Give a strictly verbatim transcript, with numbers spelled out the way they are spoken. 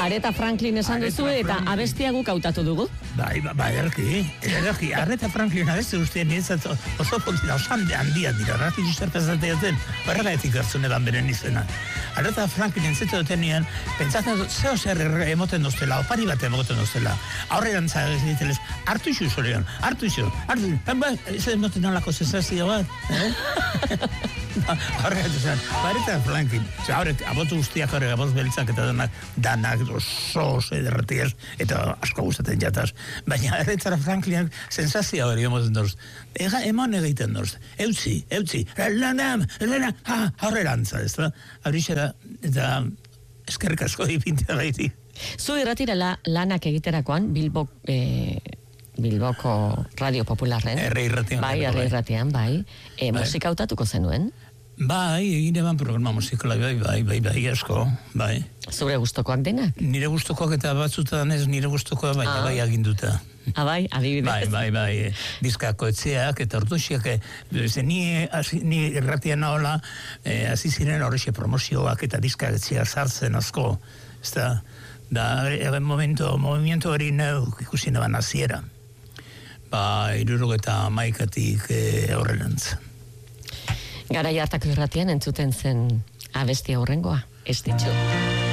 Aretha Franklin esan duzu eta abestia guk hautatu dugu. Bai, ba, ederki, ederki. Aretha Franklin abestu guztien nintzat oso potila, oso handia dira, ratik uster pesateaten, horregaetik hartzun edan beren izena. Aretha Franklin entzitu duten nien, pentsatzen zeo zer emoten doztela, opari bat emoten doztela. Aurrean zagez ditelez, hartu isu zorean, hartu isu, hartu isu, ba, ez emoten nolako sensazio bat, eh? Horregat esan, Aretha Franklin, horrek, abotu guztiak horrek, aboz beltzak eta danak, danak, oso, ederratiaz, eta asko gustatzen jataz. Baina Aretha Franklin sensazio hori emoten doz. Ega, emon egiten doz. Eutzi, eutzi, lanam, lanam, ha, horrerantza, ez da? Horixera, eta eskerrik asko ipintea gaiti. Zu irratira la, lanak egiterakoan, Bilbo... Eh... Bilboko Radio Popularren. Erre irratian. Bai, erre irratian, bai. E, bai. Musika hautatuko zenuen? Bai, egin eban programa musikala, bai, bai, bai, bai, asko, bai. Zure gustokoak denak? Nire gustokoak eta batzutan ez nire gustokoa, bai, ah. bai, aginduta. Ah, bai, adibidez. Bai, bai, bai, diskako etxeak eta orduxiak, ze ni, ni irratian nahola, hasi eh, ziren horrexe promozioak eta diskak etxeak sartzen asko, ez da, da, momento, movimiento hori neuk ikusi neban hasiera. Ba, irurok eta maikatik e, aurrerantz. Garai hartako irratian entzuten zen abestia horrengoa, ez ditxu.